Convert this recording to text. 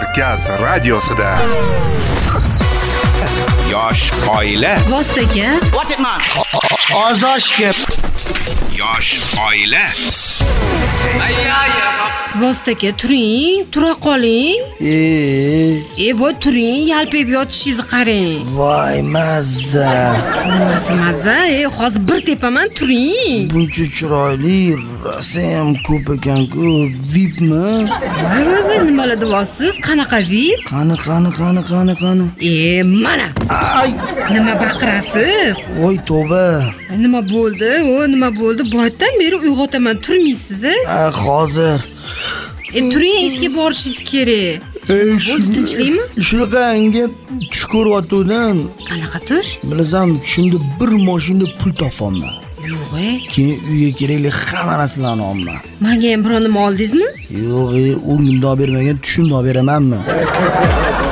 Markaz radiosida. Yosh oila. Vostaga. Ozoshga. Yosh oila. Vostaga turing, tura qoling. Voy turing, yalpib yotishingizni qarang. Voy mazza. Nimasi mazza? Hozir bir tepaman, turing. Buncha chiroyli, rasam ko'p ekan-ku. VIPmi? Voy, nimalar deyapsiz? Qanaqa VIP? Qani. Mana. Ay, Nima baqirasiz? voy tavba. Nima bo'ldi? Nima bo'ldi? Boydan beri uyg'otaman, turmaysiz? Hozir. Turing, ishga borishingiz kerak. Bo'ldi, tinchlikmi? Shunaqangi tush ko'ryotgandim. Qanaqa tush? Bilasan, tushimda bir mashina pul topganman. Yo'q, Keyin uyga kerakli hamma narsalarni oldim. menga ham biror nima oldingizmi? Yo'q, o'ngimda bermagan tushimda beramanmi?